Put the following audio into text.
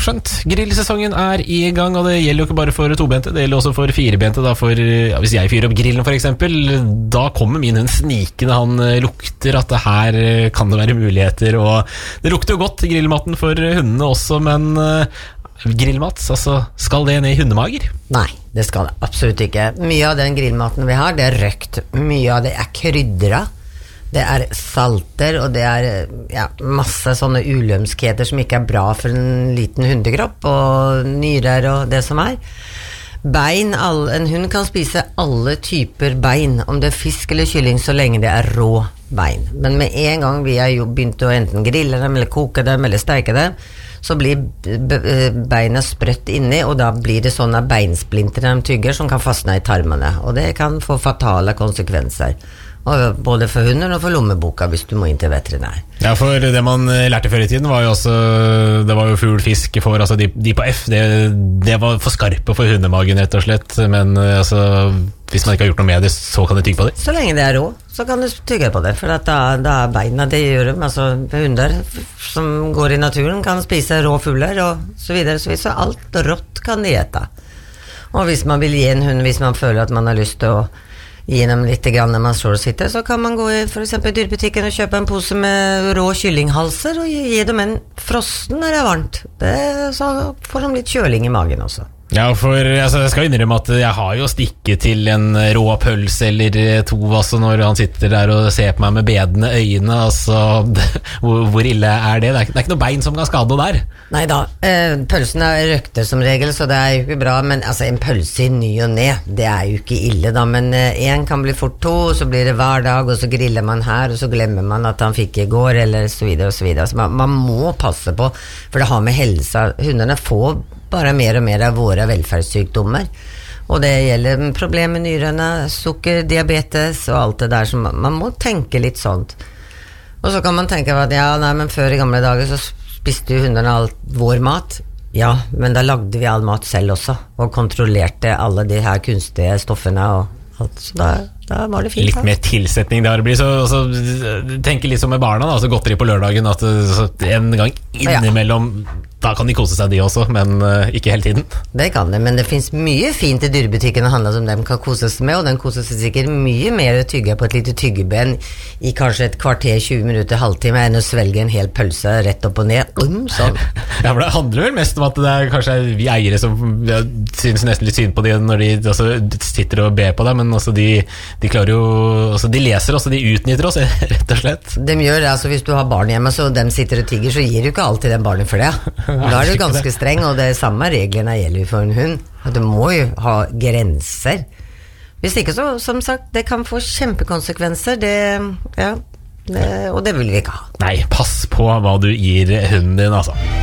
skjønt. Grillsesongen I gang, og det gjelder jo ikke bare for tobente, det gjelder også for firebente. Da for, hvis jeg fyrer opp grillen for eksempel, da kommer min hund snikende. Han lukter at det her kan det være muligheter, og det lukter jo godt grillmaten for hundene også, men grillmat, altså, skal det ned I hundemager? Nei, det skal det absolutt ikke. Mye av den grillmaten vi har, det røkt. Mye av det krydra. Det salter, og det masse sånne ulømskheter som ikke bra for en liten hundekropp, og nyrer og det som Bein, en hund kan spise alle typer bein, om det fisk eller kylling, så lenge det rå bein. Men med en gang vi har begynt å enten grille dem, eller koke dem, eller steike dem, så blir beina sprøtt inni, og da blir det sånne beinsplinter de tygger som kan fastne I tarmene, og det kan få fatale konsekvenser. Og både for hunden og for lommeboka hvis du må inn til veterinær. Ja, for det man lærte før I tiden var jo også, det var jo fugl, fisk for, altså de på F, det var for skarpe for hundemagen rett og slett, men altså, hvis man ikke har gjort noe med det, så kan du tygge på det? Så lenge det rå, så kan du tygge på det, for at da beina det gjør de, altså hunder som går I naturen kan spise rå fugler og så videre, så alt rått kan de ete. Og hvis man vil gi en hund, hvis man føler at man har lyst til å gi dem litt grann når man står og sitter, så kan man gå I for eksempel dyrbutikken og kjøpe en pose med rå kyllinghalser og gi dem en frosten når det varmt. Så får de litt kjøling I magen også. Ja, for altså, jeg skal innrømme at jeg har jo stikket til en rå pølse eller to, altså, når han sitter der og ser på meg med bedende øyne, altså, hvor ille det? Det ikke noe bein som kan skade noe der. Neida, pølsen røkte som regel, så det jo ikke bra, men altså, en pølse I ny og ned, det jo ikke ille da, men en kan bli fort to, og så blir det hver dag, og så griller man her, og så glemmer man at han fikk I går, eller så videre og så videre. Så man må passe på, for det har med helse, hundene får bare mer og mer av våre velferdssykdommer, og det gjelder problemer med nyrene, sukker, diabetes og alt det der, så man må tenke litt sånt. Og så kan man tenke at men før I gamle dager så spiste jo hundene alt vår mat. Ja, men da lagde vi all mat selv også, og kontrollerte alle de her kunstige stoffene og alt, så da var det fint. Litt mer tilsetning der blir, så tenker litt som med barna da, altså godteri på lørdagen, at en gang innimellom, da kan de kose seg de også, men ikke hele tiden. Det kan det, men det finnes mye fint I dyrbutikken å handle som de kan kose seg med, og den koser seg sikkert mye mer å tygge på et lite tyggeben I kanskje et kvarter, 20 minutter, halvtime, enn å svelge en hel pølse rett opp og ned, sånn. Ja, for det handler vel mest om at det kanskje vi eiere som synes nesten litt synd på de når de altså, sitter og ber på det, men altså, de klarer jo, altså, de leser oss, og de utnytter oss, rett og slett. De gjør det, altså hvis du har barn hjemme, så de sitter og tigger, så gir du ikke alltid den barnet for det. Da du ganske streng, og det samme reglene gjelder for en hund. At du må jo ha grenser. Hvis ikke så, som sagt, det kan få kjempekonsekvenser, og det vil vi ikke ha. Nei, pass på hva du gir hunden din, altså.